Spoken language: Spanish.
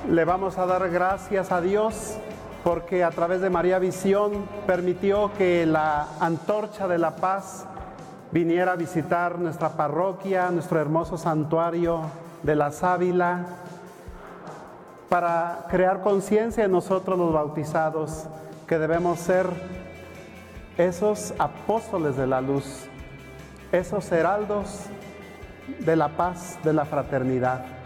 Le vamos a dar gracias a Dios porque a través de María Visión permitió que la Antorcha de la Paz viniera a visitar nuestra parroquia, nuestro hermoso santuario de la Sábila, para crear conciencia en nosotros los bautizados, que debemos ser esos apóstoles de la luz, esos heraldos de la paz, de la fraternidad.